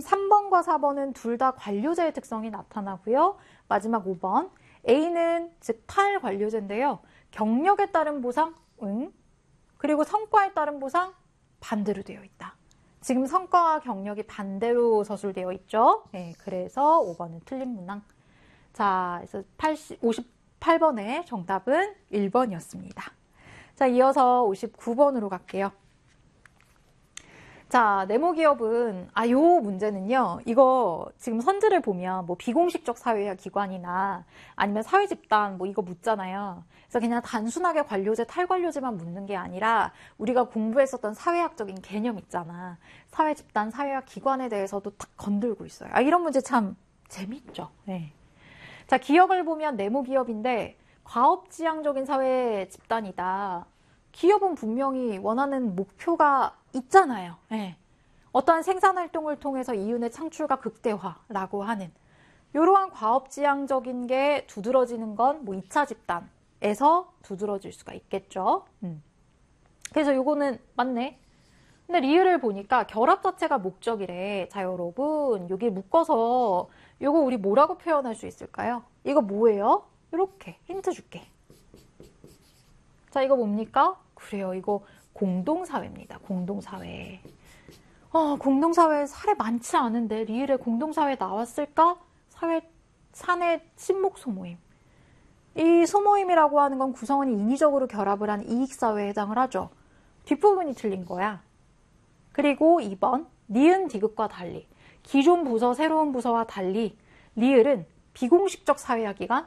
3번과 4번은 둘 다 관료제의 특성이 나타나고요. 마지막 5번. A는 즉 탈관료제인데요. 경력에 따른 보상, 응. 그리고 성과에 따른 보상, 반대로 되어 있다. 지금 성과와 경력이 반대로 서술되어 있죠. 네, 그래서 5번은 틀린 문항. 자, 그래서 58번의 정답은 1번이었습니다. 자, 이어서 59번으로 갈게요. 자, 네모기업은, 요 문제는요, 이거 지금 선지를 보면 뭐 비공식적 사회화 기관이나 아니면 사회집단 뭐 이거 묻잖아요. 그래서 그냥 단순하게 관료제, 탈관료제만 묻는 게 아니라 우리가 공부했었던 사회학적인 개념 있잖아. 사회집단, 사회화 기관에 대해서도 딱 건들고 있어요. 이런 문제 참 재밌죠. 네. 자, 기업을 보면 네모기업인데 과업지향적인 사회 집단이다. 기업은 분명히 원하는 목표가 있잖아요. 네. 어떠한 생산활동을 통해서 이윤의 창출과 극대화라고 하는 이러한 과업지향적인 게 두드러지는 건 뭐 2차 집단에서 두드러질 수가 있겠죠. 그래서 요거는 맞네. 근데 리을을 보니까 결합 자체가 목적이래. 자, 여러분 여기 묶어서 요거 우리 뭐라고 표현할 수 있을까요? 이거 뭐예요? 이렇게 힌트 줄게. 자, 이거 뭡니까? 그래요. 이거 공동사회입니다. 공동사회. 공동사회 사례 많지 않은데 리을에 공동사회 나왔을까? 사내 친목 소모임. 이 소모임이라고 하는 건 구성원이 인위적으로 결합을 한 이익사회에 해당을 하죠. 뒷부분이 틀린 거야. 그리고 2번, 니은 디귿과 달리 기존 부서, 새로운 부서와 달리 리을은 비공식적 사회화 기관,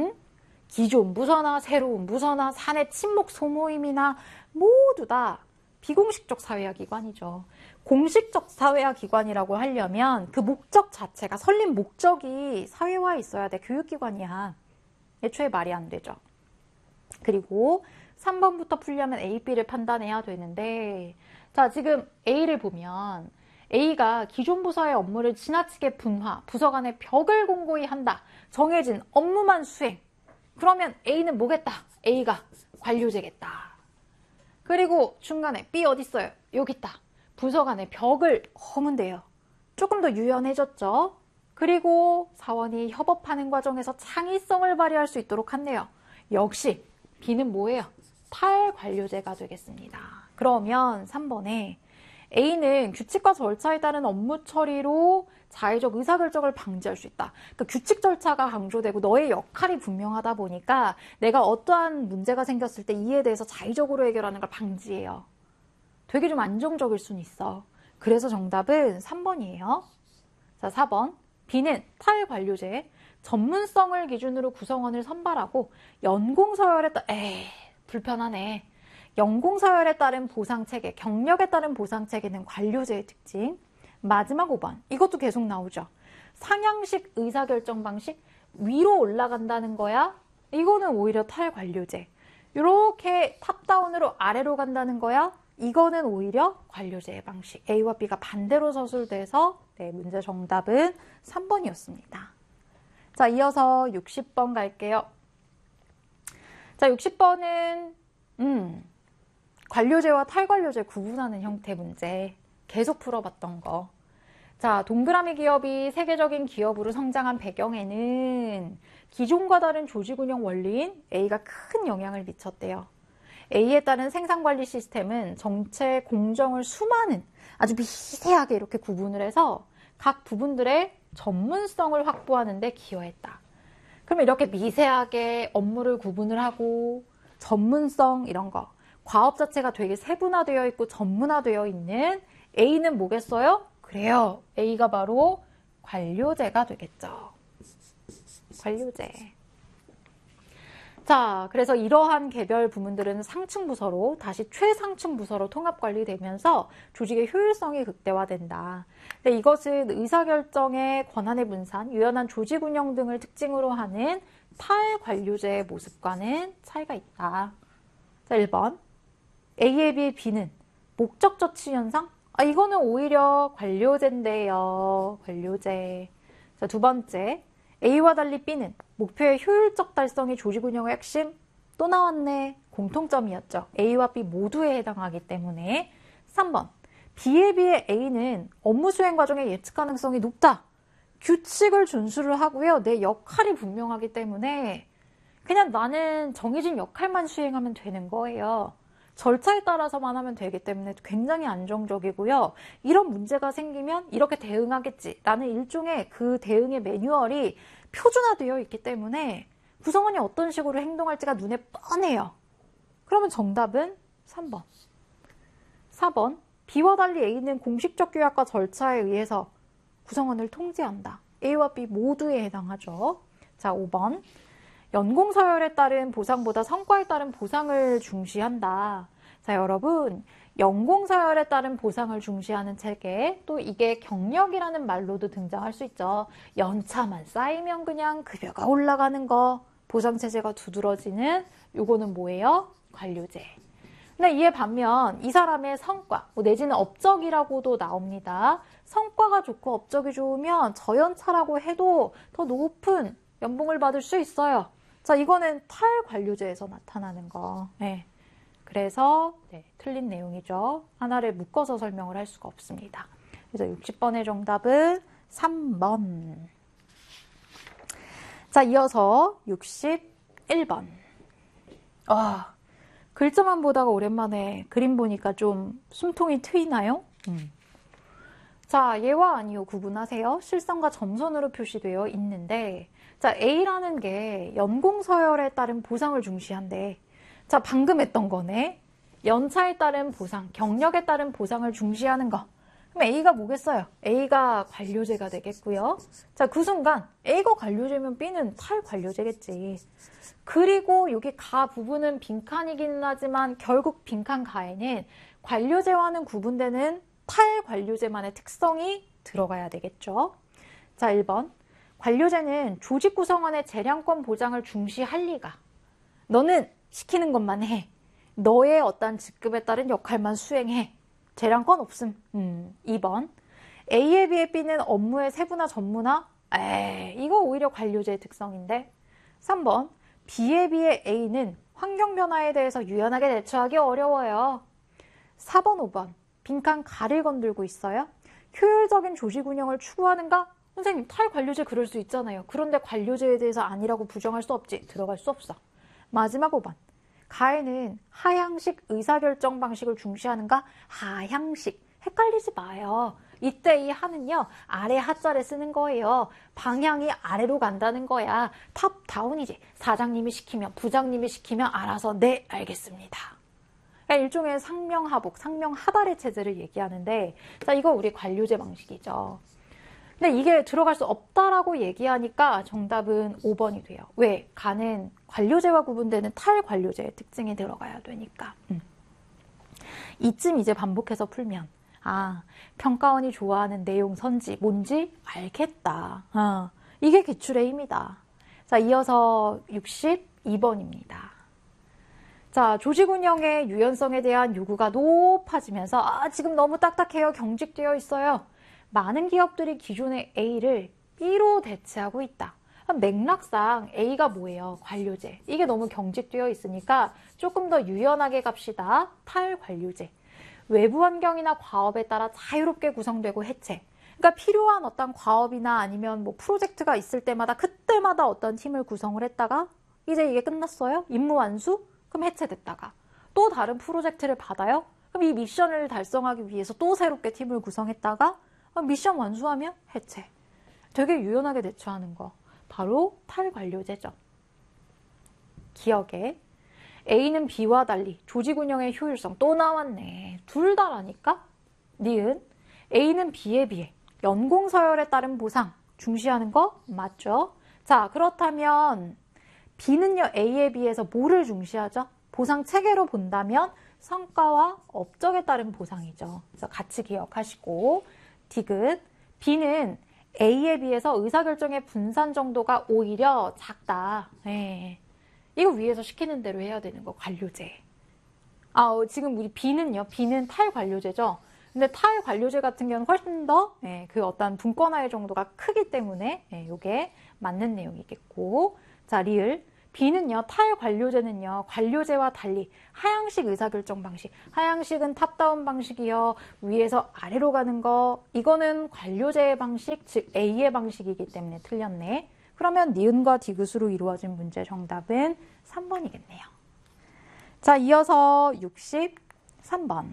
기존 부서나 새로운 부서나 사내 친목 소모임이나 모두 다 비공식적 사회화 기관이죠. 공식적 사회화 기관이라고 하려면 그 목적 자체가 설립 목적이 사회화에 있어야 돼. 교육기관이야. 애초에 말이 안 되죠. 그리고 3번부터 풀려면 A, B를 판단해야 되는데 자, 지금 A를 보면 A가 기존 부서의 업무를 지나치게 분화, 부서 간의 벽을 공고히 한다. 정해진 업무만 수행. 그러면 A는 뭐겠다? A가 관료제겠다. 그리고 중간에 B 어디 있어요? 여기 있다. 부서 간의 벽을 허문대요. 조금 더 유연해졌죠. 그리고 사원이 협업하는 과정에서 창의성을 발휘할 수 있도록 한대요. 역시 B는 뭐예요? 탈관료제가 되겠습니다. 그러면 3번에 A는 규칙과 절차에 따른 업무 처리로 자의적 의사결정을 방지할 수 있다. 그러니까 규칙 절차가 강조되고 너의 역할이 분명하다 보니까 내가 어떠한 문제가 생겼을 때 이에 대해서 자의적으로 해결하는 걸 방지해요. 되게 좀 안정적일 수는 있어. 그래서 정답은 3번이에요. 자, 4번. B는 탈관료제. 전문성을 기준으로 구성원을 선발하고 연공서열에 불편하네. 연공서열에 따른 보상체계, 경력에 따른 보상체계는 관료제의 특징. 마지막 5번. 이것도 계속 나오죠. 상향식 의사결정 방식, 위로 올라간다는 거야. 이거는 오히려 탈관료제. 이렇게 탑다운으로 아래로 간다는 거야. 이거는 오히려 관료제의 방식. A와 B가 반대로 서술돼서 문제 정답은 3번이었습니다. 자, 이어서 60번 갈게요. 자, 60번은 관료제와 탈관료제 구분하는 형태 문제 계속 풀어봤던 거. 자, 동그라미 기업이 세계적인 기업으로 성장한 배경에는 기존과 다른 조직운영 원리인 A가 큰 영향을 미쳤대요. A에 따른 생산관리 시스템은 정체 공정을 수많은 아주 미세하게 이렇게 구분을 해서 각 부분들의 전문성을 확보하는 데 기여했다. 그럼 이렇게 미세하게 업무를 구분을 하고 전문성 이런 거 과업 자체가 되게 세분화되어 있고 전문화되어 있는 A는 뭐겠어요? 그래요. A가 바로 관료제가 되겠죠. 관료제. 자, 그래서 이러한 개별 부문들은 상층 부서로 다시 최상층 부서로 통합 관리되면서 조직의 효율성이 극대화된다. 근데 이것은 의사결정의 권한의 분산, 유연한 조직 운영 등을 특징으로 하는 탈관료제의 모습과는 차이가 있다. 자, 1번. A에 비해 B는 목적 저치 현상? 이거는 오히려 관료제인데요. 관료제. 자, 두 번째. A와 달리 B는 목표의 효율적 달성이 조직 운영의 핵심. 또 나왔네. 공통점이었죠. A와 B 모두에 해당하기 때문에. 3번. B에 비해 A는 업무 수행 과정의 예측 가능성이 높다. 규칙을 준수를 하고요. 내 역할이 분명하기 때문에 그냥 나는 정해진 역할만 수행하면 되는 거예요. 절차에 따라서만 하면 되기 때문에 굉장히 안정적이고요. 이런 문제가 생기면 이렇게 대응하겠지라는 일종의 그 대응의 매뉴얼이 표준화되어 있기 때문에 구성원이 어떤 식으로 행동할지가 눈에 뻔해요. 그러면 정답은 3번. 4번. B와 달리 A는 공식적 규약과 절차에 의해서 구성원을 통제한다. A와 B 모두에 해당하죠. 자, 5번. 연공서열에 따른 보상보다 성과에 따른 보상을 중시한다. 자, 여러분, 연공서열에 따른 보상을 중시하는 체계, 또 이게 경력이라는 말로도 등장할 수 있죠. 연차만 쌓이면 그냥 급여가 올라가는 거, 보상체제가 두드러지는 요거는 뭐예요? 관료제. 근데 이에 반면 이 사람의 성과, 내지는 업적이라고도 나옵니다. 성과가 좋고 업적이 좋으면 저연차라고 해도 더 높은 연봉을 받을 수 있어요. 자, 이거는 탈관료제에서 나타나는 거. 네. 그래서 틀린 내용이죠. 하나를 묶어서 설명을 할 수가 없습니다. 그래서 60번의 정답은 3번. 자, 이어서 61번. 글자만 보다가 오랜만에 그림 보니까 좀 숨통이 트이나요? 자, 예와 아니요 구분하세요. 실선과 점선으로 표시되어 있는데, 자, A라는 게 연공서열에 따른 보상을 중시한대. 자, 방금 했던 거네. 연차에 따른 보상, 경력에 따른 보상을 중시하는 거. 그럼 A가 뭐겠어요? A가 관료제가 되겠고요. 자, 그 순간 A가 관료제면 B는 탈관료제겠지. 그리고 여기 가 부분은 빈칸이긴 하지만 결국 빈칸 가에는 관료제와는 구분되는 탈관료제만의 특성이 들어가야 되겠죠. 자, 1번. 관료제는 조직 구성원의 재량권 보장을 중시할 리가. 너는 시키는 것만 해. 너의 어떤 직급에 따른 역할만 수행해. 재량권 없음. 2번. A에 비해 B는 업무의 세부나 전무나? 이거 오히려 관료제의 특성인데. 3번. B에 비해 A는 환경 변화에 대해서 유연하게 대처하기 어려워요. 4번, 5번. 빈칸 가를 건들고 있어요. 효율적인 조직 운영을 추구하는가? 선생님, 탈관료제 그럴 수 있잖아요. 그런데 관료제에 대해서 아니라고 부정할 수 없지. 들어갈 수 없어. 마지막 5번. 가에는 하향식 의사결정 방식을 중시하는가? 하향식. 헷갈리지 마요. 이때 이 하는요, 아래 하자를 쓰는 거예요. 방향이 아래로 간다는 거야. 탑 다운이지. 사장님이 시키면, 부장님이 시키면 알아서 네, 알겠습니다. 그러니까 일종의 상명하복, 상명하달의 체제를 얘기하는데, 자, 이거 우리 관료제 방식이죠. 근데 이게 들어갈 수 없다라고 얘기하니까 정답은 5번이 돼요. 왜? 가는 관료제와 구분되는 탈관료제의 특징이 들어가야 되니까. 이쯤 이제 반복해서 풀면 평가원이 좋아하는 내용 선지 뭔지 알겠다. 이게 기출의 힘이다. 자, 이어서 62번입니다. 자, 조직 운영의 유연성에 대한 요구가 높아지면서 지금 너무 딱딱해요. 경직되어 있어요. 많은 기업들이 기존의 A를 B로 대체하고 있다. 맥락상 A가 뭐예요? 관료제. 이게 너무 경직되어 있으니까 조금 더 유연하게 갑시다. 탈관료제. 외부 환경이나 과업에 따라 자유롭게 구성되고 해체. 그러니까 필요한 어떤 과업이나 아니면 뭐 프로젝트가 있을 때마다 그때마다 어떤 팀을 구성을 했다가 이제 이게 끝났어요? 임무 완수? 그럼 해체됐다가 또 다른 프로젝트를 받아요? 그럼 이 미션을 달성하기 위해서 또 새롭게 팀을 구성했다가 미션 완수하면 해체. 되게 유연하게 대처하는 거. 바로 탈관료제죠. 기억에 A는 B와 달리 조직 운영의 효율성 또 나왔네. 둘 다라니까? 니은 A는 B에 비해 연공서열에 따른 보상 중시하는 거 맞죠? 자, 그렇다면 B는요 A에 비해서 뭐를 중시하죠? 보상 체계로 본다면 성과와 업적에 따른 보상이죠. 그래서 같이 기억하시고 디귿 B는 A에 비해서 의사결정의 분산 정도가 오히려 작다. 네. 이거 위에서 시키는 대로 해야 되는 거 관료제. 지금 우리 B는요. B는 탈관료제죠. 근데 탈관료제 같은 경우는 훨씬 더 그 어떤 분권화의 정도가 크기 때문에 이게 맞는 내용이겠고. 자, 리을 B는요, 탈관료제는요, 관료제와 달리 하향식 의사결정 방식. 하향식은 탑다운 방식이요. 위에서 아래로 가는 거. 이거는 관료제의 방식, 즉 A의 방식이기 때문에 틀렸네. 그러면 니은과 디귿으로 이루어진 문제 정답은 3번이겠네요. 자, 이어서 63번.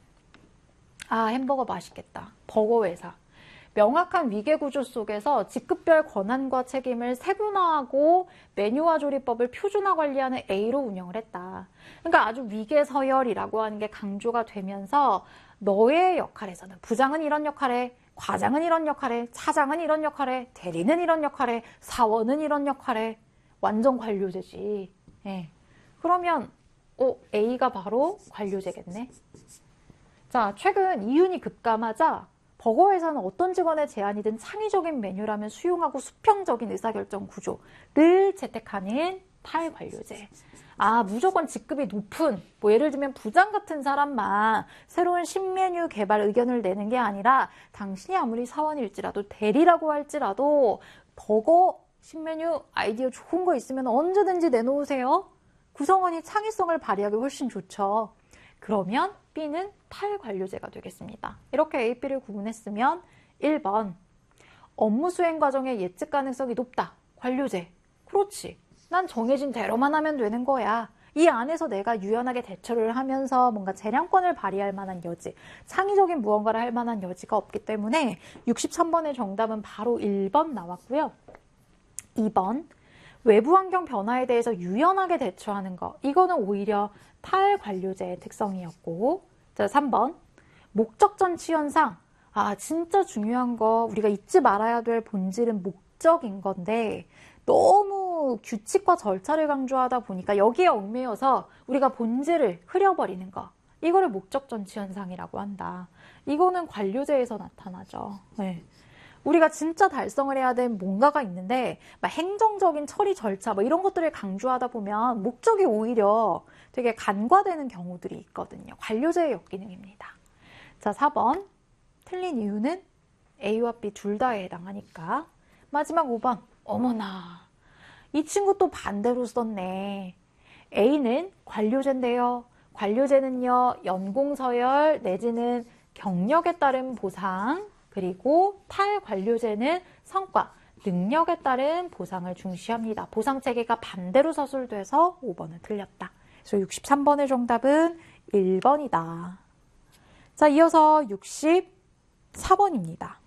아, 햄버거 맛있겠다. 버거 회사. 명확한 위계구조 속에서 직급별 권한과 책임을 세분화하고 메뉴와 조리법을 표준화 관리하는 A로 운영을 했다. 그러니까 아주 위계서열이라고 하는 게 강조가 되면서 너의 역할에서는 부장은 이런 역할에, 과장은 이런 역할에, 차장은 이런 역할에, 대리는 이런 역할에, 사원은 이런 역할에. 완전 관료제지. 예. 그러면 A가 바로 관료제겠네. 자, 최근 이윤이 급감하자 버거회사는 어떤 직원의 제안이든 창의적인 메뉴라면 수용하고 수평적인 의사결정 구조를 채택하는 탈관료제. 아, 무조건 직급이 높은, 뭐 예를 들면 부장 같은 사람만 새로운 신메뉴 개발 의견을 내는 게 아니라 당신이 아무리 사원일지라도 대리라고 할지라도 버거 신메뉴 아이디어 좋은 거 있으면 언제든지 내놓으세요. 구성원이 창의성을 발휘하기 훨씬 좋죠. 그러면 B는 탈관료제가 되겠습니다. 이렇게 A, B를 구분했으면 1번 업무 수행 과정의 예측 가능성이 높다. 관료제. 그렇지. 난 정해진 대로만 하면 되는 거야. 이 안에서 내가 유연하게 대처를 하면서 뭔가 재량권을 발휘할 만한 여지, 창의적인 무언가를 할 만한 여지가 없기 때문에 63번의 정답은 바로 1번 나왔고요. 2번 외부 환경 변화에 대해서 유연하게 대처하는 거. 이거는 오히려 탈관료제의 특성이었고, 자, 3번 목적 전치 현상. 아, 진짜 중요한 거 우리가 잊지 말아야 될 본질은 목적인 건데 너무 규칙과 절차를 강조하다 보니까 여기에 얽매여서 우리가 본질을 흐려버리는 거. 이거를 목적 전치 현상이라고 한다. 이거는 관료제에서 나타나죠. 네. 우리가 진짜 달성을 해야 될 뭔가가 있는데 막 행정적인 처리 절차 뭐 이런 것들을 강조하다 보면 목적이 오히려 되게 간과되는 경우들이 있거든요. 관료제의 역기능입니다. 자, 4번 틀린 이유는 A와 B 둘 다에 해당하니까. 마지막 5번 어머나 이 친구 또 반대로 썼네. A는 관료제인데요. 관료제는요 연공서열 내지는 경력에 따른 보상, 그리고 탈관료제는 성과, 능력에 따른 보상을 중시합니다. 보상체계가 반대로 서술돼서 5번은 틀렸다. 그래서 63번의 정답은 1번이다. 자, 이어서 64번입니다.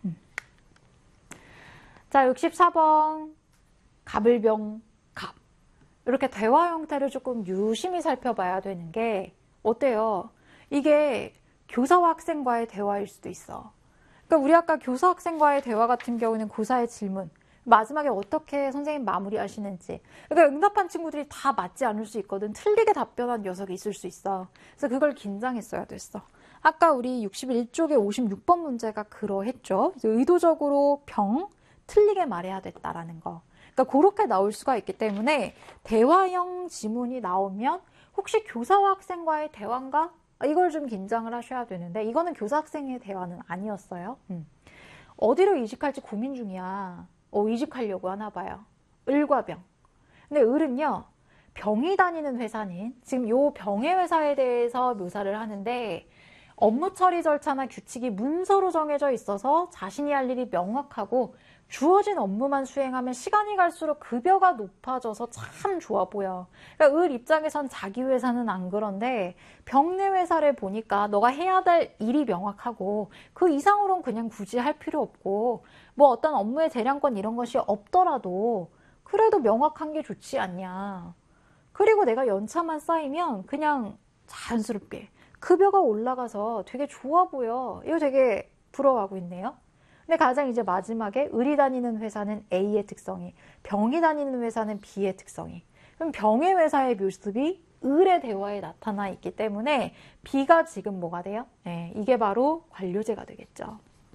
자, 64번 갑을병 갑. 이렇게 대화 형태를 조금 유심히 살펴봐야 되는 게 어때요? 이게 교사와 학생과의 대화일 수도 있어. 그러니까 우리 아까 교사 학생과의 대화 같은 경우는 교사의 질문, 마지막에 어떻게 선생님 마무리하시는지. 그러니까 응답한 친구들이 다 맞지 않을 수 있거든. 틀리게 답변한 녀석이 있을 수 있어. 그래서 그걸 긴장했어야 됐어. 아까 우리 61쪽의 56번 문제가 그러했죠. 의도적으로 틀리게 말해야 됐다라는 거. 그러니까 그렇게 나올 수가 있기 때문에 대화형 지문이 나오면 혹시 교사와 학생과의 대화인가? 이걸 좀 긴장을 하셔야 되는데 이거는 교사 학생의 대화는 아니었어요. 어디로 이직할지 고민 중이야. 이직하려고 하나 봐요. 을과 병. 근데 을은요. 병이 다니는 회사는 지금 요 병의 회사에 대해서 묘사를 하는데 업무 처리 절차나 규칙이 문서로 정해져 있어서 자신이 할 일이 명확하고 주어진 업무만 수행하면 시간이 갈수록 급여가 높아져서 참 좋아 보여. 그러니까 을 입장에선 자기 회사는 안 그런데 병내 회사를 보니까 너가 해야 될 일이 명확하고 그 이상으로는 그냥 굳이 할 필요 없고 뭐 어떤 업무의 재량권 이런 것이 없더라도 그래도 명확한 게 좋지 않냐. 그리고 내가 연차만 쌓이면 그냥 자연스럽게 급여가 올라가서 되게 좋아 보여. 이거 되게 부러워하고 있네요. 근데 가장 이제 마지막에 을이 다니는 회사는 A의 특성이, 병이 다니는 회사는 B의 특성이. 그럼 병의 회사의 모습이 을의 대화에 나타나 있기 때문에 B가 지금 뭐가 돼요? 네, 이게 바로 관료제가 되겠죠.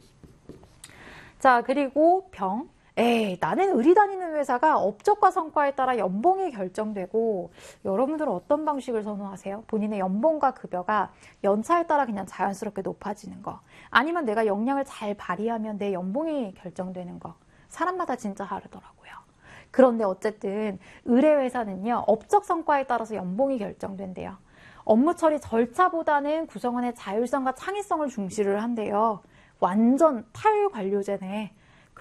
자, 그리고 병. 나는 을이 다니는 회사가 업적과 성과에 따라 연봉이 결정되고 여러분들은 어떤 방식을 선호하세요? 본인의 연봉과 급여가 연차에 따라 그냥 자연스럽게 높아지는 거 아니면 내가 역량을 잘 발휘하면 내 연봉이 결정되는 거 사람마다 진짜 다르더라고요. 그런데 어쨌든 의뢰회사는요, 업적 성과에 따라서 연봉이 결정된대요. 업무 처리 절차보다는 구성원의 자율성과 창의성을 중시를 한대요. 완전 탈관료제네.